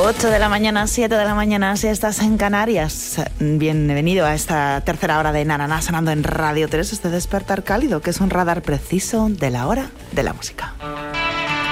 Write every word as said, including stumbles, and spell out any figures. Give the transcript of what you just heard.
ocho de la mañana, siete de la mañana, si estás en Canarias. Bienvenido a esta tercera hora de Nananá, sonando en Radio tres, este despertar cálido, que es un radar preciso de la hora de la música.